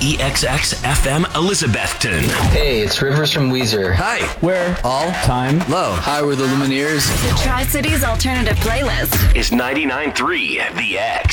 WEXX FM Elizabethton. Hey, it's Rivers from Weezer. Hi. Where? All. Time. Low. Hi, we're the Lumineers. The Tri-Cities Alternative Playlist Is 99.3 The X.